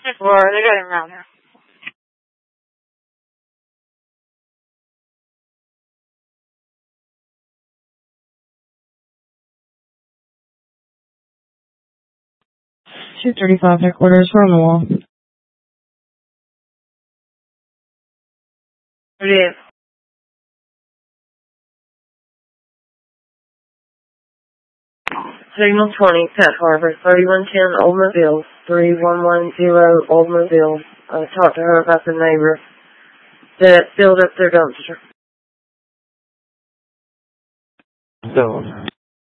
Or they got him around here. $235 headquarters, we're on the wall. It is. Signal 20, Pet Harbor, 3110 Oldsmobile, 3110 Oldsmobile. Talk to her about the neighbor that filled up their dumpster. So